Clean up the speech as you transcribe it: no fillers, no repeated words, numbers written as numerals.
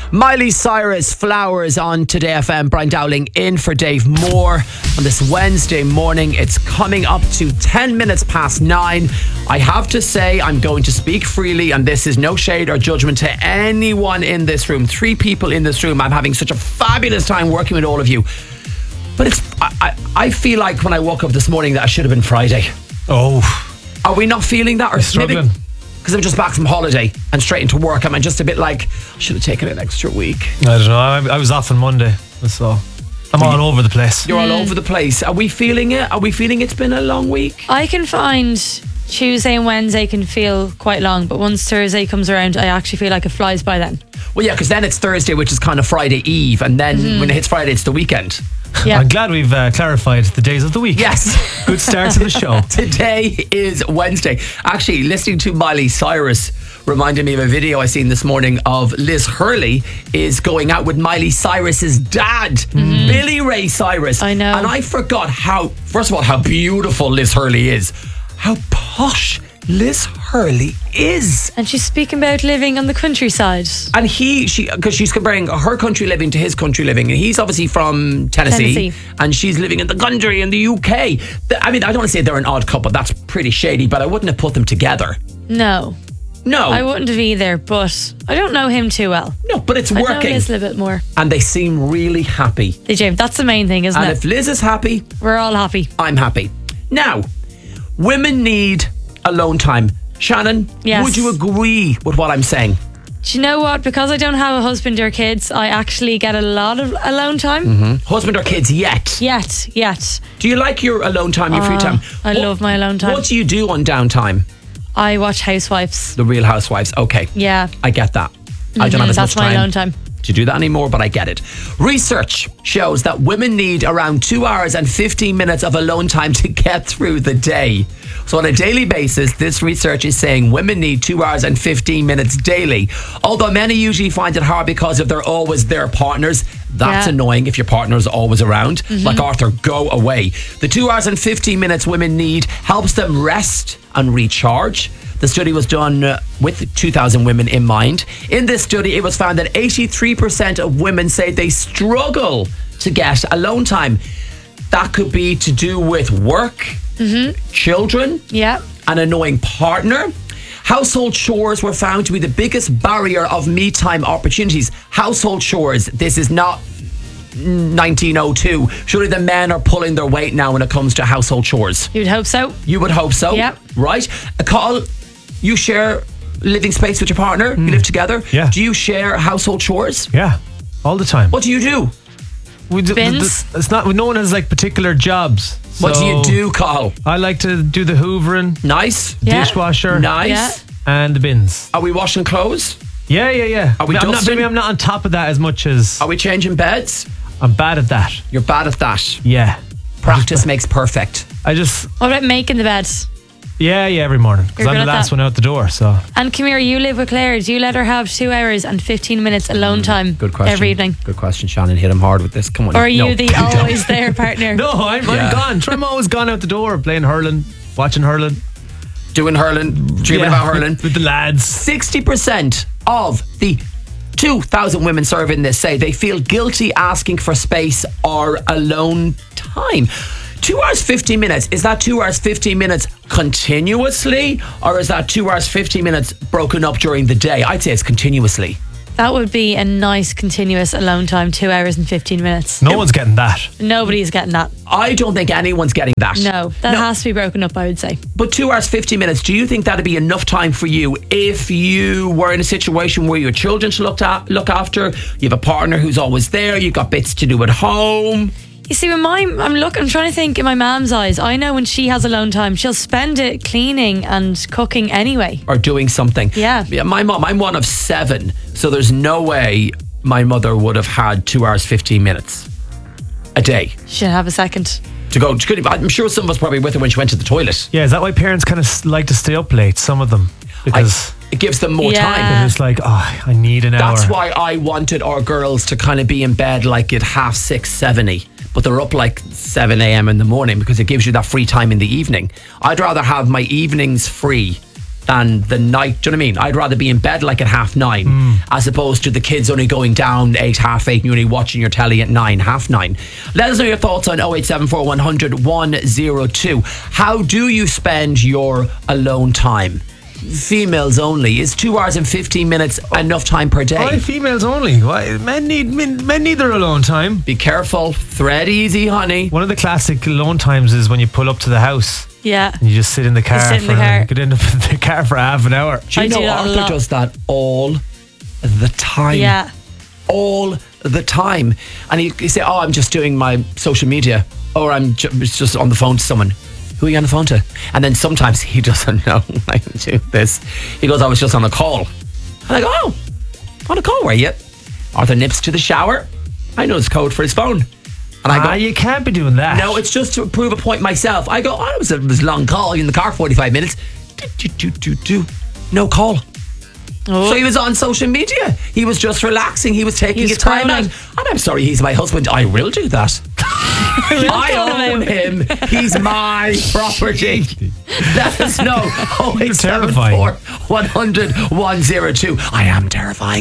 Miley Cyrus, Flowers on Today FM. Brian Dowling in for Dave Moore on this Wednesday morning. It's coming up to 10 minutes past 9. I have to say I'm going to speak freely, and this is no shade or judgment to anyone in this room. 3 people in this room. I'm having such a fabulous time working with all of you. But I feel like when I woke up this morning that I should have been Friday. Oh. Are we not feeling that? Or struggling? Because I'm just back from holiday and straight into work. I'm just a bit like, I should have taken an extra week. I don't know. I was off on Monday, so I'm all over the place. You're all over the place. Are we feeling it? Are we feeling it's been a long week? I can find Tuesday and Wednesday can feel quite long, but once Thursday comes around, I actually feel like it flies by then. Well, yeah, because then it's Thursday, which is kind of Friday Eve, and then when it hits Friday, it's the weekend. Yeah. I'm glad we've clarified the days of the week. Yes. Good start to the show. Today is Wednesday. Actually, listening to Miley Cyrus reminded me of a video I seen this morning of Liz Hurley is going out with Miley Cyrus's dad, Billy Ray Cyrus. I know. And I forgot first of all, how beautiful Liz Hurley is. How posh Liz Hurley is. And she's speaking about living on the countryside. And because she's comparing her country living to his country living, and he's obviously from Tennessee. And she's living in the country in the UK. I mean, I don't want to say they're an odd couple. That's pretty shady, but I wouldn't have put them together. No, I wouldn't have either. But I don't know him too well. No, but it's I working. know Liz a little bit more. And they seem really happy. They do. That's the main thing, isn't And it? if Liz is happy, We're all happy. I'm happy. Now, women need alone time. Shannon, Yes. would you agree with what I'm saying? Do you know what? Because I don't have a husband or kids, I actually get a lot of alone time. Husband or kids yet? Yet. Do you like your alone time, your free time? I love my alone time. What do you do on downtime? I watch Housewives. The Real Housewives. Okay. Yeah. I get that. I don't have as That's much time my alone time. to do that anymore, but I get it. Research shows that women need around 2 hours and 15 minutes of alone time to get through the day. So on a daily basis, this research is saying women need 2 hours and 15 minutes daily. Although many usually find it hard because of they're always their partners. That's annoying if your partner's always around. Like Arthur, go away. The 2 hours and 15 minutes women need helps them rest and recharge. The study was done with 2,000 women in mind. In this study, it was found that 83% of women say they struggle to get alone time. That could be to do with work, children, an annoying partner. Household chores were found to be the biggest barrier of me time opportunities. Household chores. This is not 1902. Surely the men are pulling their weight now when it comes to household chores. You'd hope so. You would hope so. Yep. Right? Carl, you share living space with your partner. You live together. Yeah. Do you share household chores? Yeah, all the time. What do you do? Bins? It's not. No one has like particular jobs. What do you So do, Carl? I like to do the hoovering, Nice. Yeah. dishwasher, Nice. Yeah. and the bins. Are we washing clothes? Yeah. Are we I'm not, dusting? maybe I'm not on top of that as much as Are we changing beds? I'm bad at that. You're bad at that. Yeah. Practice makes perfect. I just What about making the bed? every morning because You're I'm good the at last that. one out the door. So And come here, you live with Claire. Do you let her have 2 hours and 15 minutes alone time Good question. every evening? Good question, Shannon. Hit him hard with this. Come on. Or are you No. the always there partner? no, I'm gone. I'm always gone out the door playing hurling, watching hurling, Doing hurling, dreaming about hurling. with the lads. 60% of the 2,000 women surveyed in this say they feel guilty asking for space or alone time. 2 hours 15 minutes. Is that 2 hours 15 minutes continuously, or is that 2 hours 15 minutes broken up during the day? I'd say it's continuously. That would be a nice continuous alone time, 2 hours and 15 minutes. No one's getting that. Nobody's getting that. I don't think anyone's getting that. No, that has to be broken up, I would say. But 2 hours 15 minutes, do you think that'd be enough time for you if you were in a situation where your children to look after, you have a partner who's always there, you've got bits to do at home? You see, when I'm trying to think in my mom's eyes, I know when she has alone time, she'll spend it cleaning and cooking anyway. Or doing something. Yeah. My mom, I'm one of 7, so there's no way my mother would have had 2 hours 15 minutes a day She'll have a second. to go. I'm sure some of us probably with her when she went to the toilet. Yeah, is that why parents kind of like to stay up late? Some of them because It gives them more Yeah. time. they're just like, I need an hour. That's why I wanted our girls to kind of be in bed like at 6:30, 7:00, but they're up like 7 a.m. in the morning because it gives you that free time in the evening. I'd rather have my evenings free than the night. Do you know what I mean? I'd rather be in bed like at 9:30 as opposed to the kids only going down 8, 8:30 and you're only watching your telly at 9, 9:30. Let us know your thoughts on 0874 100 102. How do you spend your alone time? Females only. Is 2 hours and 15 minutes enough time per day? Why females only? Why men need their alone time? Be careful. Thread easy, honey. One of the classic alone times is when you pull up to the house. Yeah. And you just sit in the car. sit in the car. Get in the car for half an hour. Do you I know do that a Arthur lot. does that all the time? Yeah. All the time. And he say, oh, I'm just doing my social media, or I'm just on the phone to someone. Who are you on the phone to? And then sometimes he doesn't know I do this. He goes, I was just on a call. And I go, oh, on a call were you? Arthur nips to the shower. I know his code for his phone. And I go, you can't be doing that. no, it's just to prove a point myself. I go, oh, it was a long call in the car, 45 minutes. No call. Oh. So he was on social media. He was just relaxing. He was taking He's his time out. scrolling. And I'm sorry, he's my husband. I will do that. I own him. He's my property. Let us know. You're terrifying. 0874 100 102. I am terrifying.